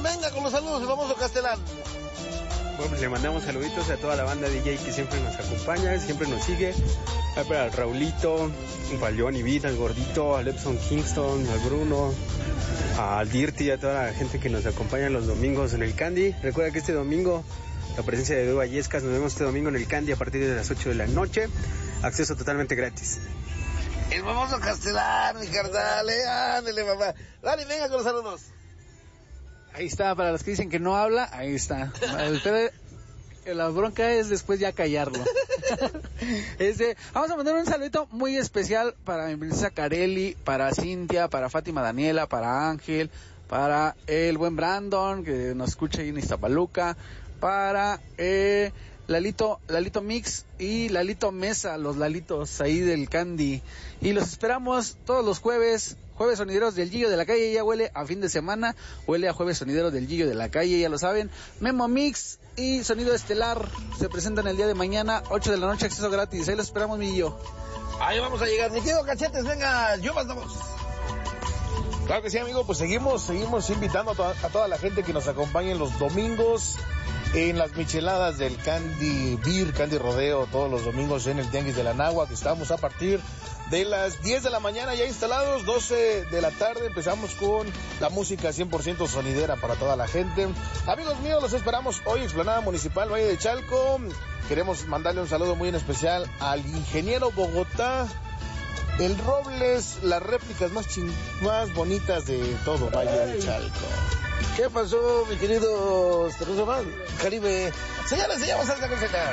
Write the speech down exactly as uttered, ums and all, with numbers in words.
venga con los saludos, el famoso Castelán. Bueno, pues le mandamos saluditos a toda la banda D J que siempre nos acompaña, siempre nos sigue. Para el Raulito, para el Johnny Beat, al Gordito, al Epson Kingston, al Bruno, al Dirty, a toda la gente que nos acompaña los domingos en el Candy. Recuerda que este domingo, la presencia de Edu Vallescas, nos vemos este domingo en el Candy a partir de las ocho de la noche. Acceso totalmente gratis. El famoso Castelán, mi carnal, eh, ándale, mamá. Dale, venga con los saludos. Ahí está, para los que dicen que no habla, ahí está. Pero la bronca es después ya callarlo. este, vamos a mandar un saludito muy especial para mi princesa Carelli, para Cintia, para Fátima Daniela, para Ángel, para el buen Brandon, que nos escucha ahí en Iztapaluca, para eh, Lalito, Lalito Mix y Lalito Mesa, los Lalitos ahí del Candy. Y los esperamos todos los jueves. Jueves Sonideros del Gillo de la Calle, ya huele a fin de semana, huele a Jueves Sonideros del Gillo de la Calle, ya lo saben. Memo Mix y Sonido Estelar se presentan el día de mañana, ocho de la noche, acceso gratis. Ahí los esperamos, mi Gillo. Ahí vamos a llegar. Mi querido Cachetes, venga, yo más vamos. Claro que sí, amigo, pues seguimos, seguimos invitando a toda, a toda la gente que nos acompañe los domingos en las micheladas del Candy Beer, Candy Rodeo, todos los domingos en el Tianguis de la Nahua, que estamos a partir de las diez de la mañana ya instalados, doce de la tarde empezamos con la música cien por ciento sonidera para toda la gente. Amigos míos, los esperamos hoy, Explanada Municipal, Valle de Chalco. Queremos mandarle un saludo muy en especial al ingeniero Bogotá, el Robles, las réplicas más, chin- más bonitas de todo Valle de Chalco. ¿Qué pasó, mi querido Caribe? Señores, señores, hasta la